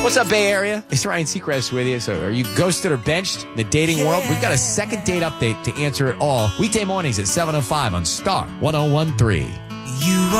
What's up, Bay Area? It's Ryan Seacrest with you. So are you ghosted or benched in the dating world? We've got a second date update to answer it all. Weekday mornings at 7:05 on Star 101.3.